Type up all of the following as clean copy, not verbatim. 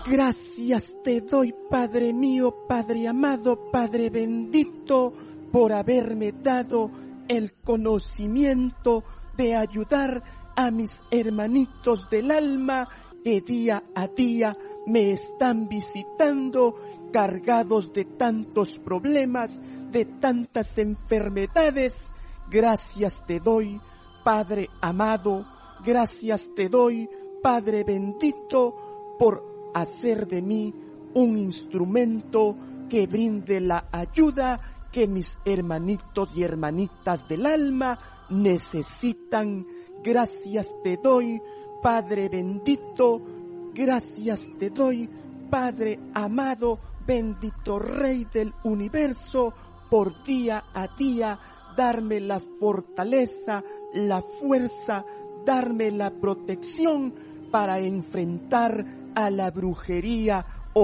Gracias te doy, Padre mío, Padre amado, Padre bendito, por haberme dado el conocimiento de ayudar a mis hermanitos del alma que día a día me están visitando cargados de tantos problemas, de tantas enfermedades. Gracias te doy, Padre amado, gracias te doy, Padre bendito, por hacer de mí un instrumento que brinde la ayuda que mis hermanitos y hermanitas del alma necesitan. Gracias te doy, Padre bendito, gracias te doy, Padre amado, bendito Rey del universo, por día a día darme la fortaleza, la fuerza, darme la protección para enfrentar a la brujería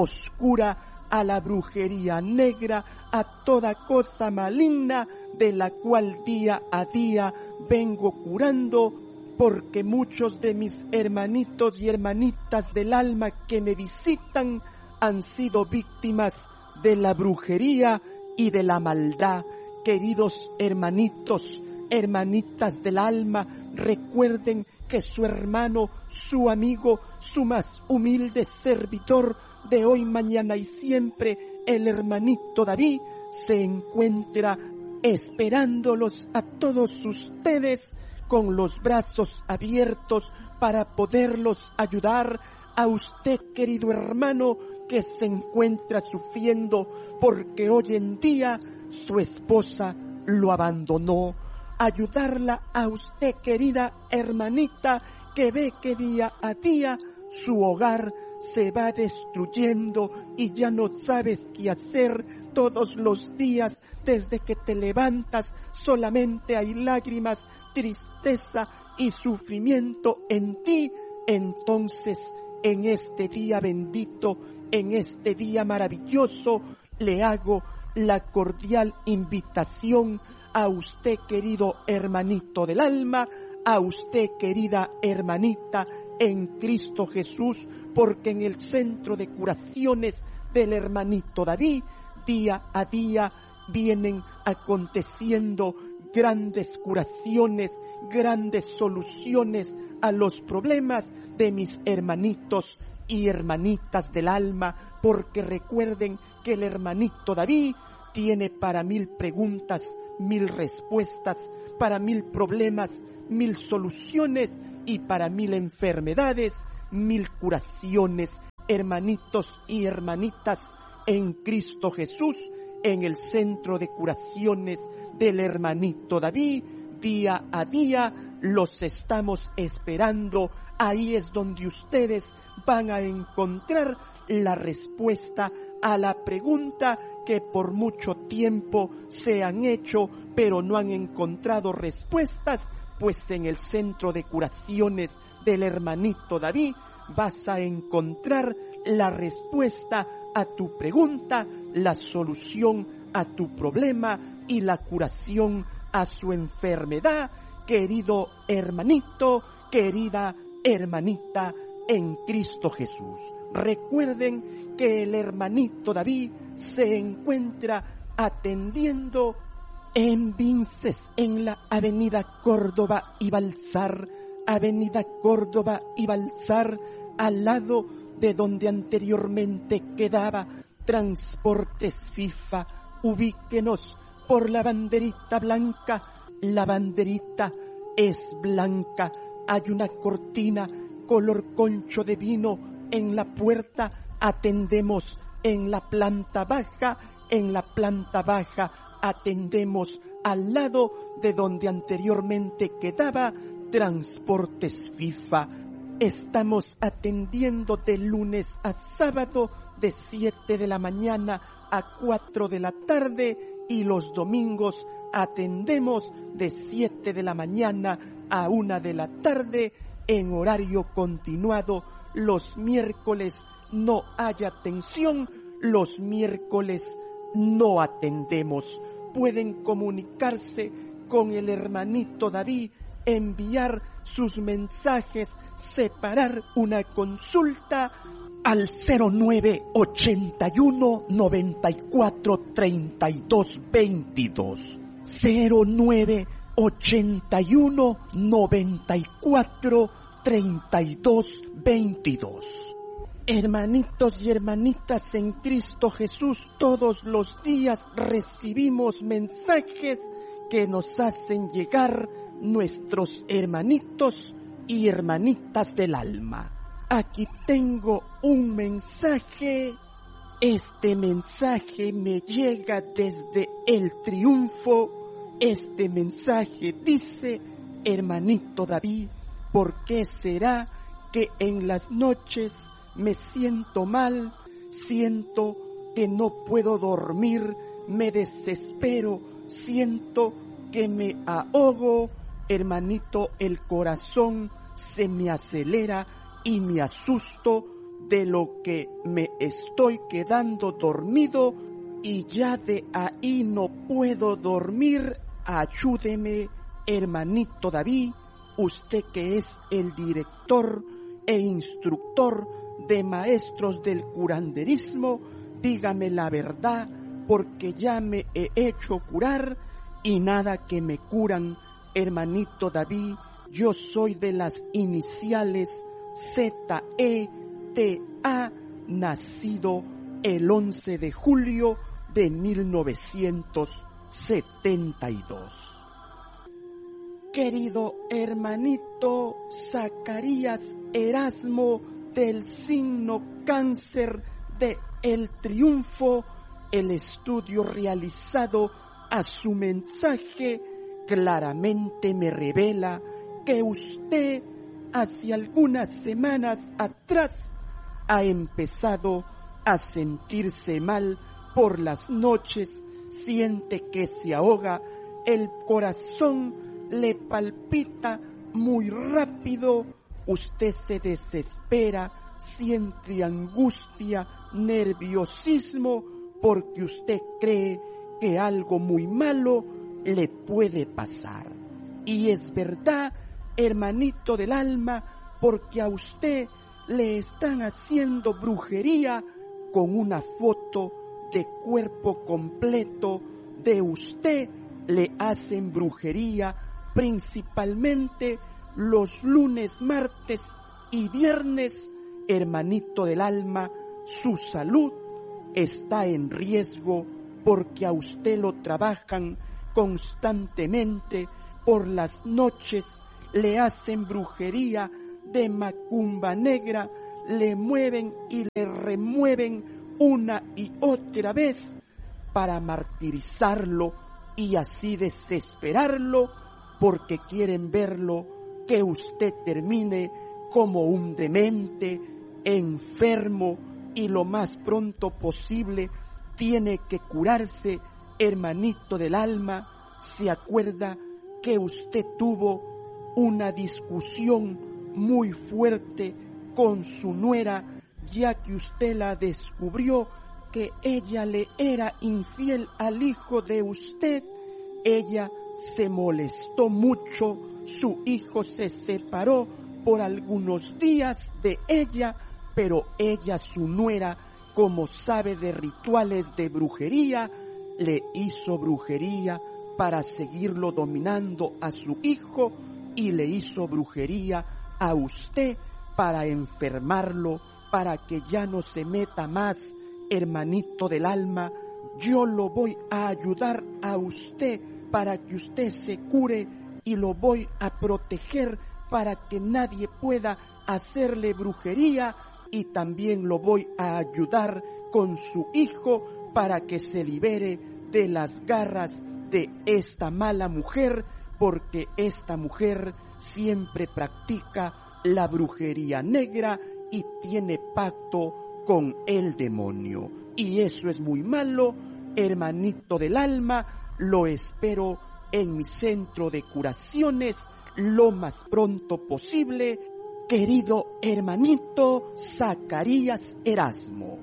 oscura, a la brujería negra, a toda cosa maligna de la cual día a día vengo curando, porque muchos de mis hermanitos y hermanitas del alma que me visitan han sido víctimas de la brujería y de la maldad. Queridos hermanitos, hermanitas del alma, recuerden que su hermano, su amigo, su más humilde servidor de hoy, mañana y siempre, el hermanito David, se encuentra esperándolos a todos ustedes con los brazos abiertos para poderlos ayudar. A usted, querido hermano, que se encuentra sufriendo porque hoy en día su esposa lo abandonó. Ayudarla a usted, querida hermanita, que ve que día a día su hogar se va destruyendo y ya no sabes qué hacer. Todos los días, desde que te levantas, solamente hay lágrimas, tristeza y sufrimiento en ti. Entonces, en este día bendito, en este día maravilloso, le hago la cordial invitación a usted, querido hermanito del alma, a usted, querida hermanita en Cristo Jesús, porque en el centro de curaciones del hermanito David, día a día vienen aconteciendo grandes curaciones, grandes soluciones a los problemas de mis hermanitos y hermanitas del alma, porque recuerden que el hermanito David tiene para 1000 preguntas, 1000 respuestas, para 1000 problemas, 1000 soluciones y para 1000 enfermedades, 1000 curaciones. Hermanitos y hermanitas en Cristo Jesús, en el centro de curaciones del hermanito David, día a día los estamos esperando. Ahí es donde ustedes van a encontrar la respuesta a la pregunta que por mucho tiempo se han hecho, pero no han encontrado respuestas, pues en el centro de curaciones del hermanito David vas a encontrar la respuesta a tu pregunta, la solución a tu problema y la curación a su enfermedad. Querido hermanito, querida hermanita en Cristo Jesús. Recuerden que el hermanito David se encuentra atendiendo en Vinces, en la avenida Córdoba y Balsar, avenida Córdoba y Balsar, al lado de donde anteriormente quedaba Transportes FIFA. Ubíquenos por la banderita blanca. La banderita es blanca. Hay una cortina color concho de vino en la puerta. Atendemos en la planta baja. En la planta baja atendemos al lado de donde anteriormente quedaba Transportes FIFA. Estamos atendiendo de lunes a sábado de 7 de la mañana a 4 de la tarde y los domingos atendemos de 7 de la mañana a 1 de la tarde en horario continuado. Los miércoles no hay atención, los miércoles no atendemos. Pueden comunicarse con el hermanito David, enviar sus mensajes, separar una consulta al 0981 94 32 22. 0981 94 32 22. Hermanitos y hermanitas en Cristo Jesús, todos los días recibimos mensajes que nos hacen llegar nuestros hermanitos y hermanitas del alma. Aquí tengo un mensaje. Este mensaje me llega desde el triunfo. Este mensaje dice: hermanito David, ¿por qué será que en las noches me siento mal? Siento que no puedo dormir, me desespero, siento que me ahogo. Hermanito, el corazón se me acelera y me asusto de lo que me estoy quedando dormido y ya de ahí no puedo dormir. Ayúdeme, hermanito David, usted que es el director e instructor de maestros del curanderismo, dígame la verdad, porque ya me he hecho curar y nada que me curan. Hermanito David, yo soy de las iniciales ZETA, nacido el 11 de julio de 1972. Querido hermanito Zacarías Erasmo, del signo Cáncer de El Triunfo, el estudio realizado a su mensaje claramente me revela que usted hace algunas semanas atrás ha empezado a sentirse mal por las noches, siente que se ahoga, el corazón le palpita muy rápido, usted se desespera, siente angustia, nerviosismo, porque usted cree que algo muy malo le puede pasar. Y es verdad, hermanito del alma, porque a usted le están haciendo brujería con una foto de cuerpo completo de usted. Le hacen brujería principalmente los lunes, martes y viernes. Hermanito del alma, su salud está en riesgo porque a usted lo trabajan constantemente. Por las noches le hacen brujería de macumba negra, le mueven y le remueven una y otra vez para martirizarlo y así desesperarlo, porque quieren verlo que usted termine como un demente, enfermo, y lo más pronto posible tiene que curarse. Hermanito del alma, ¿se acuerda que usted tuvo una discusión muy fuerte con su nuera, ya que usted la descubrió que ella le era infiel al hijo de usted? Ella se molestó mucho, su hijo se separó por algunos días de ella, pero ella, su nuera, como sabe de rituales de brujería, le hizo brujería para seguirlo dominando a su hijo y le hizo brujería a usted para enfermarlo, para que ya no se meta más. Hermanito del alma, yo lo voy a ayudar a usted para que usted se cure y lo voy a proteger para que nadie pueda hacerle brujería, y también lo voy a ayudar con su hijo para que se libere de las garras de esta mala mujer, porque esta mujer siempre practica la brujería negra y tiene pacto con el demonio, y eso es muy malo. Hermanito del alma, lo espero en mi centro de curaciones lo más pronto posible, querido hermanito Zacarías Erasmo.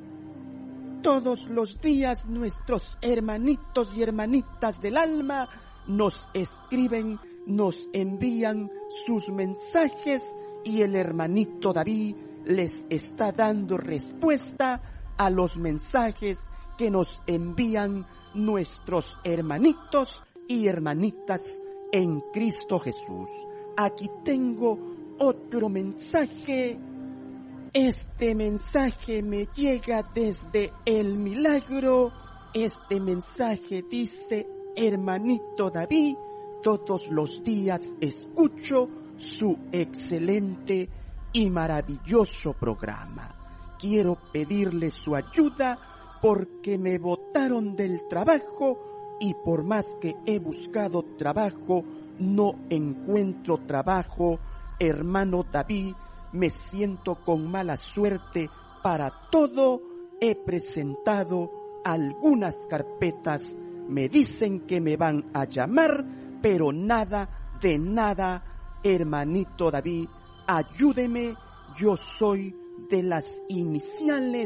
Todos los días nuestros hermanitos y hermanitas del alma nos escriben, nos envían sus mensajes, y el hermanito David les está dando respuesta a los mensajes que nos envían nuestros hermanitos y hermanitas en Cristo Jesús. Aquí tengo otro mensaje. Este mensaje me llega desde El Milagro. Este mensaje dice: hermanito David, todos los días escucho su excelente y maravilloso programa. Quiero pedirle su ayuda porque me botaron del trabajo y por más que he buscado trabajo, no encuentro trabajo. Hermano David, me siento con mala suerte para todo. He presentado algunas carpetas, me dicen que me van a llamar, pero nada de nada. Hermanito David, ayúdeme, yo soy de las iniciales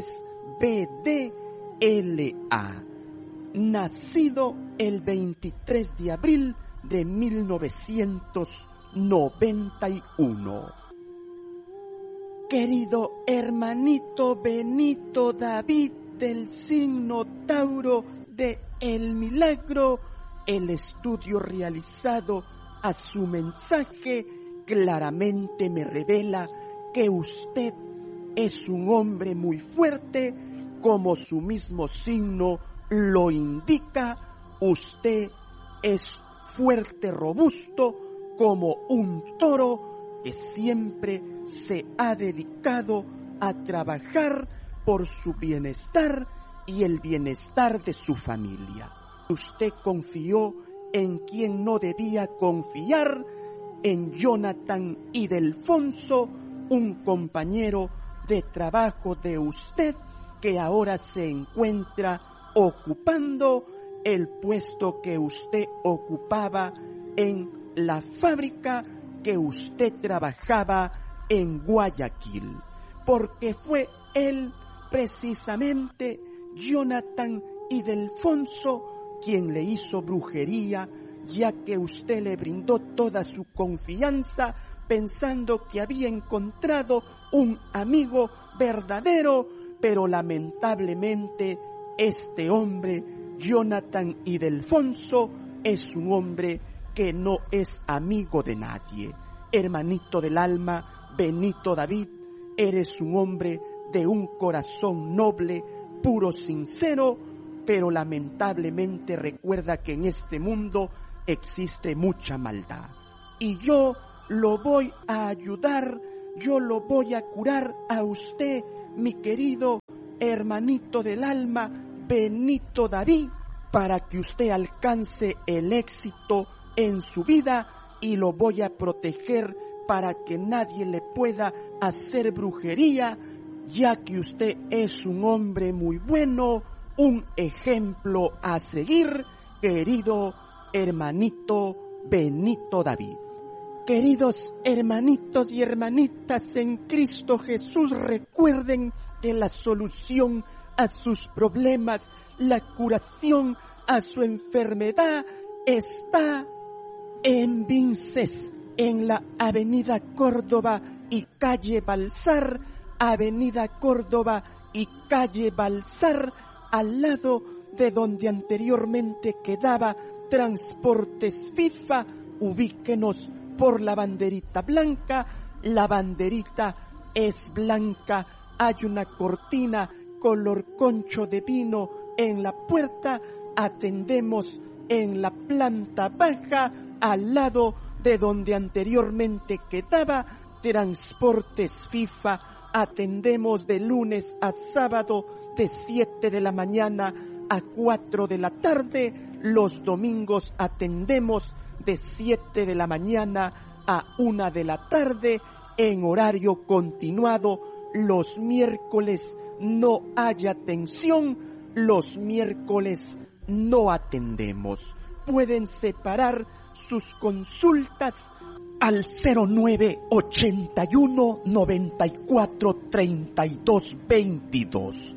BDLA, nacido el 23 de abril de 1991. Querido hermanito Benito David del signo Tauro de El Milagro, el estudio realizado a su mensaje claramente me revela que usted es un hombre muy fuerte, como su mismo signo lo indica. Usted es fuerte, robusto, como un toro que siempre se ha dedicado a trabajar por su bienestar y el bienestar de su familia. Usted confió en quien no debía confiar, en Jonathan Ildefonso, un compañero de trabajo de usted que ahora se encuentra ocupando el puesto que usted ocupaba en la fábrica que usted trabajaba en Guayaquil, porque fue él precisamente, Jonathan Ildefonso, quien le hizo brujería, ya que usted le brindó toda su confianza pensando que había encontrado un amigo verdadero, pero lamentablemente este hombre, Jonathan Ildefonso, es un hombre que no es amigo de nadie. Hermanito del alma, Benito David, eres un hombre de un corazón noble, puro, sincero, pero lamentablemente recuerda que en este mundo existe mucha maldad. Y yo lo voy a ayudar, yo lo voy a curar a usted, mi querido hermanito del alma, Benito David, para que usted alcance el éxito en su vida, y lo voy a proteger para que nadie le pueda hacer brujería, ya que usted es un hombre muy bueno, un ejemplo a seguir, querido hermanito Benito David. Queridos hermanitos y hermanitas en Cristo Jesús, recuerden que la solución a sus problemas, la curación a su enfermedad está en Vinces, en la Avenida Córdoba y calle Balsar, Avenida Córdoba y calle Balsar, al lado de donde anteriormente quedaba Transportes FIFA. Ubíquenos por la banderita blanca. La banderita es blanca, hay una cortina color concho de vino en la puerta. Atendemos en la planta baja, al lado de donde anteriormente quedaba Transportes FIFA. Atendemos de lunes a sábado de 7 de la mañana a 4 de la tarde. Los domingos atendemos de 7 de la mañana a 1 de la tarde en horario continuado. Los miércoles no hay atención, los miércoles no atendemos. Pueden separar sus consultas al 0981 94 32 22.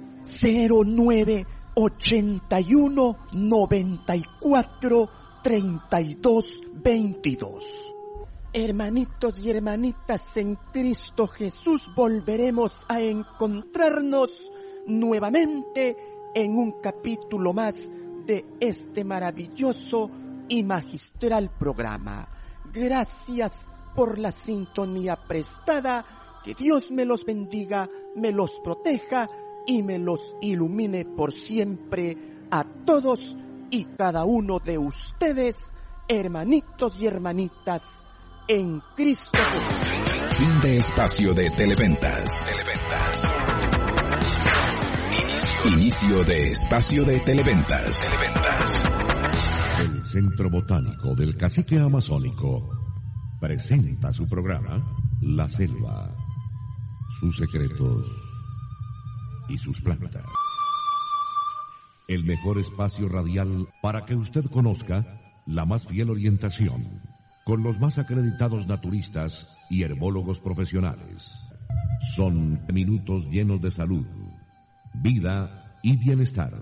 0981 94 32 22. Hermanitos y hermanitas en Cristo Jesús, volveremos a encontrarnos nuevamente en un capítulo más de este maravilloso y magistral programa. Gracias por la sintonía prestada. Que Dios me los bendiga, me los proteja y me los ilumine por siempre a todos y cada uno de ustedes, hermanitos y hermanitas en Cristo Jesús. Fin de espacio de Televentas. Inicio de espacio de Televentas. El Centro Botánico del Cacique Amazónico presenta su programa La Selva, sus secretos y sus plantas. El mejor espacio radial para que usted conozca la más fiel orientación con los más acreditados naturistas y herbólogos profesionales. Son minutos llenos de salud, vida y bienestar.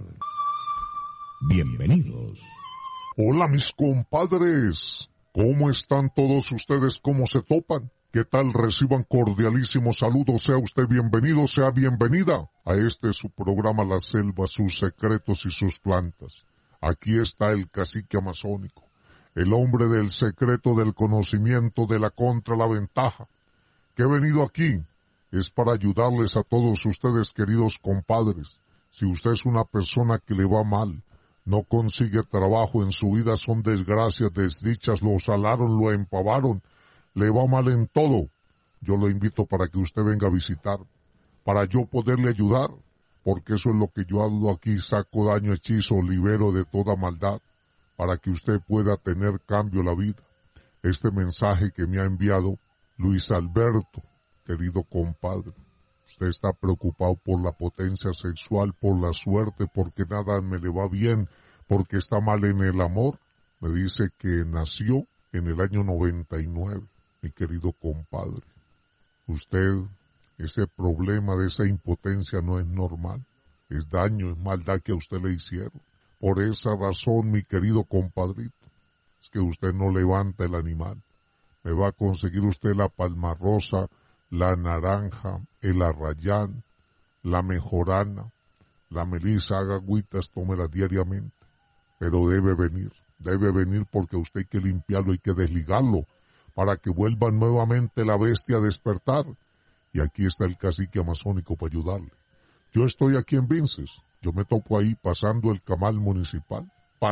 Bienvenidos. Hola mis compadres, ¿cómo están todos ustedes? ¿Cómo se topan? ¿Qué tal? Reciban cordialísimos saludos, sea usted bienvenido, sea bienvenida a este su programa La Selva, sus secretos y sus plantas. Aquí está el cacique amazónico, el hombre del secreto, del conocimiento, de la contra, la ventaja. Que he venido aquí es para ayudarles a todos ustedes, queridos compadres. Si usted es una persona que le va mal, no consigue trabajo en su vida, son desgracias, desdichas, lo salaron, lo empavaron, le va mal en todo, yo lo invito para que usted venga a visitar, para yo poderle ayudar, porque eso es lo que yo hago aquí, saco daño, hechizo, libero de toda maldad, para que usted pueda tener cambio la vida. Este mensaje que me ha enviado Luis Alberto, querido compadre, usted está preocupado por la potencia sexual, por la suerte, porque nada me le va bien, porque está mal en el amor. Me dice que nació en el año 99, mi querido compadre. Usted, ese problema de esa impotencia no es normal, es daño, es maldad que a usted le hicieron. Por esa razón, mi querido compadrito, es que usted no levanta el animal. Me va a conseguir usted la palma rosa, la naranja, el arrayán, la mejorana, la melisa, haga agüitas, tómela diariamente. Pero debe venir porque a usted hay que limpiarlo, hay que desligarlo, para que vuelva nuevamente la bestia a despertar. Y aquí está el cacique amazónico para ayudarle. Yo estoy aquí en Vinces, yo me topo ahí pasando el camal municipal.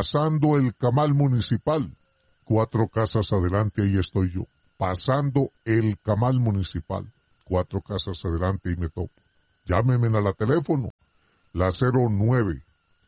4 casas adelante, ahí estoy yo. Pasando el camal municipal, 4 casas adelante y me topo. Llámeme a la teléfono, la 09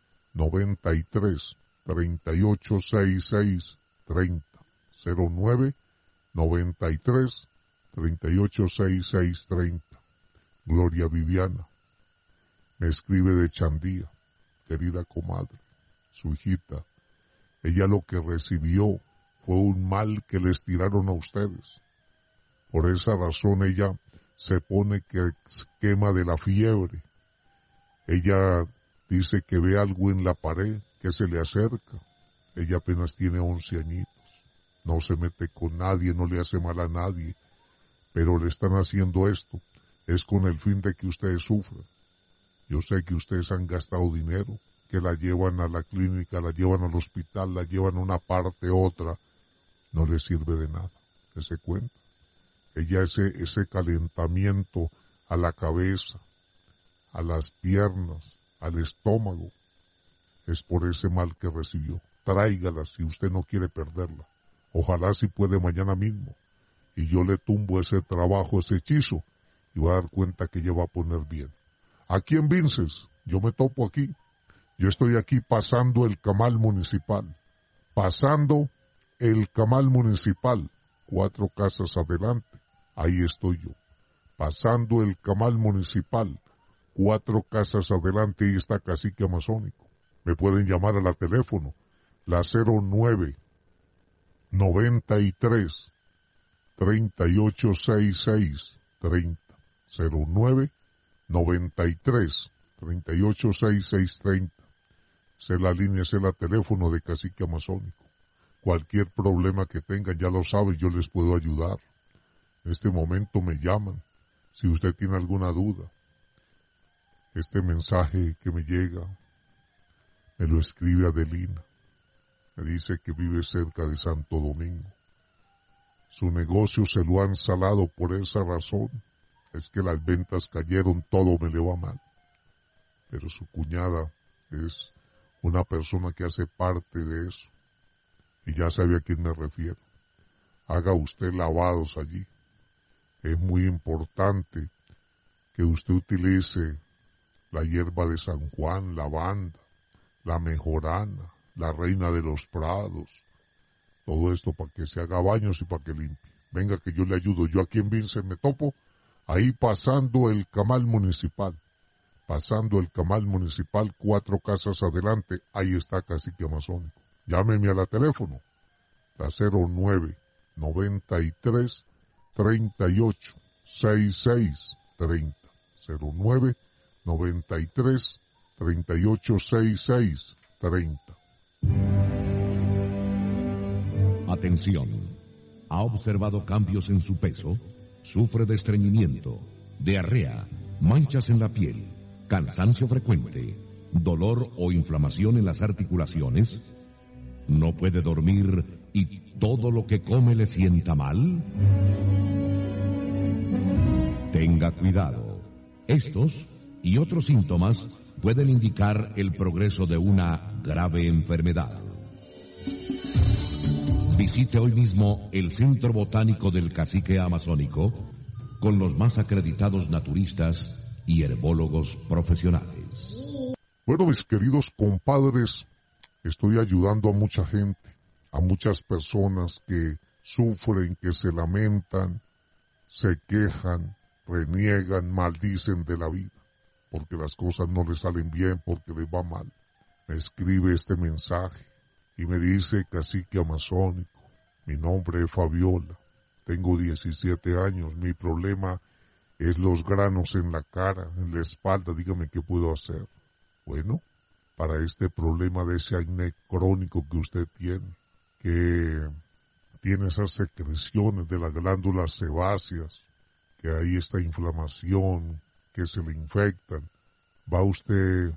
93 38 66 30, 09 93 38 66 30. Gloria Viviana me escribe de Chandía, querida comadre, su hijita. Ella lo que recibió fue un mal que les tiraron a ustedes. Por esa razón ella se pone que quema de la fiebre. Ella dice que ve algo en la pared que se le acerca. Ella apenas tiene 11 añitos. No se mete con nadie, no le hace mal a nadie. Pero le están haciendo esto. Es con el fin de que ustedes sufran. Yo sé que ustedes han gastado dinero, que la llevan a la clínica, la llevan al hospital, la llevan a una parte, otra. No les sirve de nada. ¿Se cuenta? Ella ese calentamiento a la cabeza, a las piernas, al estómago, es por ese mal que recibió. Tráigala si usted no quiere perderla. Ojalá si puede mañana mismo. Y yo le tumbo ese trabajo, ese hechizo, y va a dar cuenta que ella va a poner bien. Aquí en Vinces, yo me topo aquí. Yo estoy aquí pasando el camal municipal. Pasando el camal municipal. 4 casas adelante. Ahí estoy yo. Pasando el camal municipal. 4 casas adelante, ahí está Cacique Amazónico. Me pueden llamar a la teléfono, la 09 93 38 66 30, 09 93 38 66 30. Esa es la línea, ese es el teléfono de Cacique Amazónico. Cualquier problema que tengan, ya lo saben, yo les puedo ayudar. En este momento me llaman, si usted tiene alguna duda. Este mensaje que me llega, me lo escribe Adelina. Me dice que vive cerca de Santo Domingo. Su negocio se lo han salado por esa razón. Es que las ventas cayeron, todo me le va mal. Pero su cuñada es una persona que hace parte de eso. Y ya sabe a quién me refiero. Haga usted lavados allí. Es muy importante que usted utilice la hierba de San Juan, lavanda, la mejorana, la reina de los prados. Todo esto para que se haga baños y para que limpie. Venga que yo le ayudo. Yo aquí en Vince me topo, ahí pasando el Camal Municipal. Pasando el Camal Municipal, 4 casas adelante, ahí está Cacique Amazónico. Llámeme a la teléfono, la 0993 38 66 30. 0993 38 66 30. Atención. ¿Ha observado cambios en su peso? ¿Sufre de estreñimiento, diarrea, manchas en la piel, cansancio frecuente, dolor o inflamación en las articulaciones? ¿No puede dormir y todo lo que come le sienta mal? Tenga cuidado. Estos y otros síntomas pueden indicar el progreso de una grave enfermedad. Visite hoy mismo el Centro Botánico del Cacique Amazónico con los más acreditados naturistas y herbólogos profesionales. Bueno, mis queridos compadres, estoy ayudando a mucha gente, a muchas personas que sufren, que se lamentan, se quejan, reniegan, maldicen de la vida, porque las cosas no les salen bien, porque les va mal. Me escribe este mensaje y me dice: Cacique Amazónico, mi nombre es Fabiola, tengo 17 años, mi problema es los granos en la cara, en la espalda, dígame qué puedo hacer. Bueno, para este problema de ese acné crónico que usted tiene, que tiene esas secreciones de las glándulas sebáceas, que hay esta inflamación, que se le infectan, va usted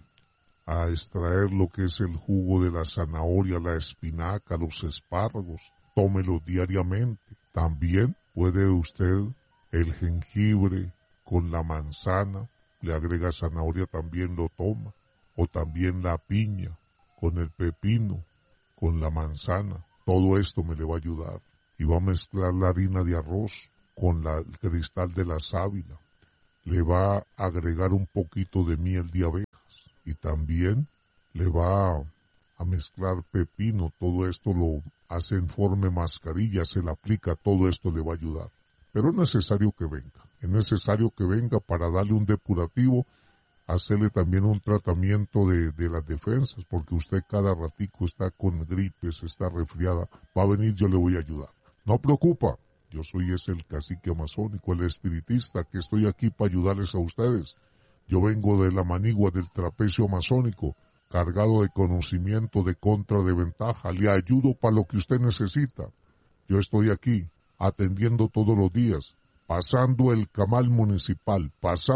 a extraer lo que es el jugo de la zanahoria, la espinaca, los espárragos, tómelo diariamente. También puede usted el jengibre con la manzana, le agrega zanahoria, también lo toma, o también la piña con el pepino, con la manzana. Todo esto me le va a ayudar. Y va a mezclar la harina de arroz con el cristal de la sábila. Le va a agregar un poquito de miel de abejas y también le va a mezclar pepino. Todo esto lo hace en forma de mascarilla, se le aplica, todo esto le va a ayudar. Pero es necesario que venga. Es necesario que venga para darle un depurativo, hacerle también un tratamiento de las defensas, porque usted cada ratico está con gripes, está resfriada. Va a venir, yo le voy a ayudar. No preocupa, yo soy el Cacique Amazónico, el espiritista, que estoy aquí para ayudarles a ustedes. Yo vengo de la manigua del trapecio amazónico, cargado de conocimiento, de contra, de ventaja. Le ayudo para lo que usted necesita. Yo estoy aquí, atendiendo todos los días, pasando el Camal Municipal,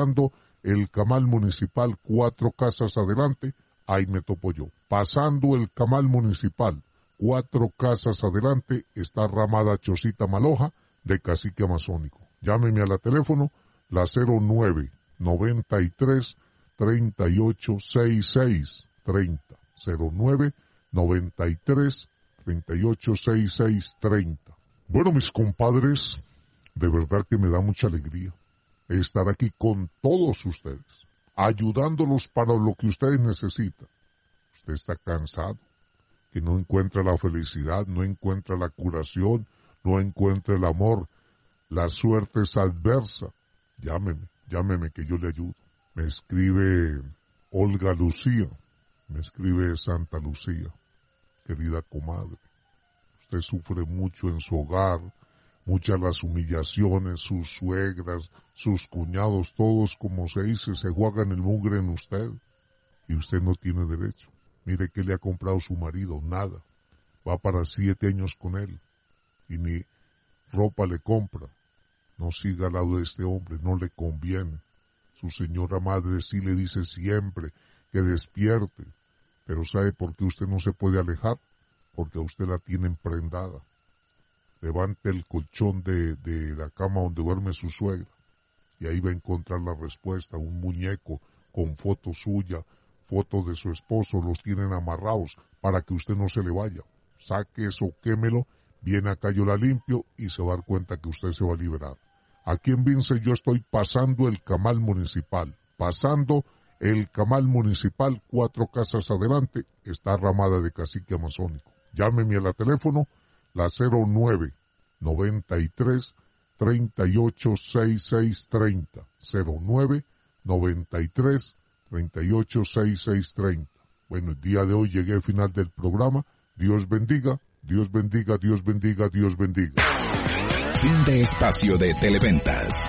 4 casas adelante, ahí me topo yo. Pasando el Camal Municipal, 4 casas adelante, está Ramada Chosita Maloja de Cacique Amazónico. Llámeme a la teléfono, la 0993 38 66 30. 0993 38 66 30. Bueno, mis compadres, de verdad que me da mucha alegría estar aquí con todos ustedes, ayudándolos para lo que ustedes necesitan. Usted está cansado, que no encuentra la felicidad, no encuentra la curación, no encuentra el amor, la suerte es adversa. Llámeme que yo le ayudo. Me escribe Olga Lucía, me escribe Santa Lucía, querida comadre. Usted sufre mucho en su hogar, muchas las humillaciones, sus suegras, sus cuñados, todos, como se dice, se juegan el mugre en usted. Y usted no tiene derecho. Mire qué le ha comprado su marido, nada. Va para 7 años con él y ni ropa le compra. No siga al lado de este hombre, no le conviene. Su señora madre sí le dice siempre que despierte, pero ¿sabe por qué usted no se puede alejar? Porque a usted la tienen prendada. Levante el colchón de la cama donde duerme su suegra y ahí va a encontrar la respuesta, un muñeco con foto suya, fotos de su esposo, los tienen amarrados para que usted no se le vaya. Saque eso, quémelo, viene acá, yo la limpio y se va a dar cuenta que usted se va a liberar. Aquí en Vince yo estoy pasando el camal municipal, 4 casas adelante, está Ramada de Cacique Amazónico. Llámeme a la teléfono, la 09-93-386630, 09-93-386630. Bueno, el día de hoy llegué al final del programa. Dios bendiga, Dios bendiga, Dios bendiga, Dios bendiga. Fin de espacio de Televentas.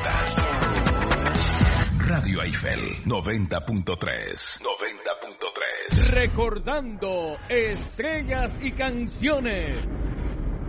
Radio Eiffel 90.3. Recordando estrellas y canciones.